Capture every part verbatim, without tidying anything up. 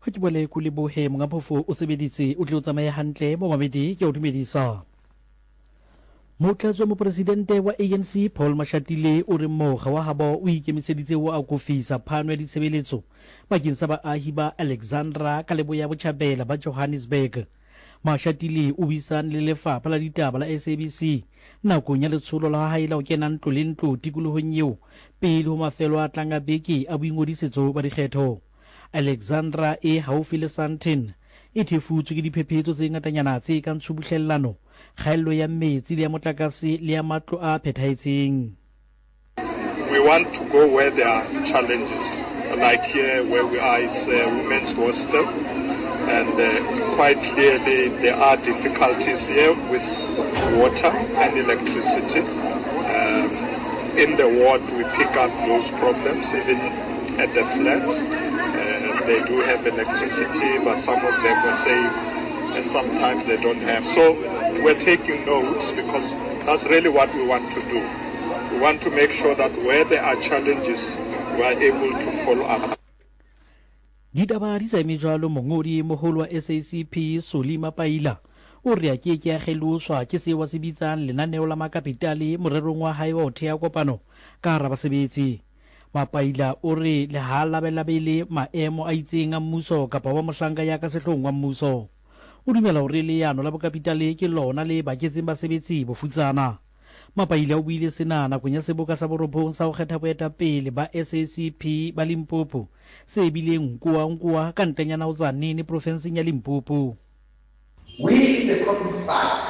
ha ke bole ku lebohe monga phofo o sebeditse o tle o tsamaye hantle mo mamedi ke o dumedisa. Motlatsi wa mopresidente wa A N C Paul Mashatile o re mokga wa habo o ikemiseditse ho akofisa phano ya ditshebeletso bakeng sa baahi ba Alexandra ka leboya botjhabela ba Johannesburg. Mashatile o buisane le lefapha la ditaba la S A B C nakong ya letsholo la hae la ho kena ntlo le ntlo tikolohong eo pele ho mafelo a tlang a beke a boingodisetso ba dikgetho. Alexandra e haufi le Sandton e thefutswe ke diphephetso tse ngatanyana tse kang tshubuhlellano, kgaello ya metsi le ya motlakase le ya matlo a phethahetseng. We want to go where there are challenges, like here where we are is a women's hostel, and uh, quite clearly there are difficulties here with water and electricity. Um, in the ward we pick up those problems, even at the flats. Uh, they do have electricity, but some of them will say uh, sometimes they don't have. So we're taking notes because that's really what we want to do. We want to make sure that where there are challenges, we are able to follow up. Ditaba di sa eme jwalo mongodi moholo wa S A C P Solima Paila o re a ke ke a kgeloswa ke se wa se bitsang lenaneo la makapitale morerong wa hae wa ho thea kopano ka hara basebetsi. Mapaila o re le ha labelabele maemo a itseng a mmuso kapa wa mohlanka ya ka sehlong wa mmuso. O dumela hore leano la bokapitale ke lona le baketseng basebetsi bofutsana. Mapaila o buile sena nakong ya seboka sa borobong sa ho kgetha boetapele ba S A C P ba Limpopo se bileng nkuwa nkuwa ka ntlenyana ho Tzaneen provinseng ya Limpopo. We in the communist party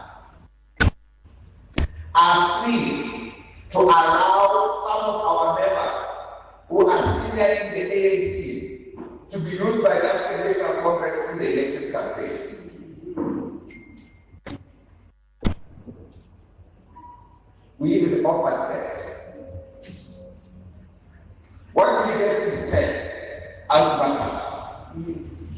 are free to allow some of our members who are senior in the A N C to be used by the African National Congress in the elections campaign. We even offered that. What do we get in return? As matters.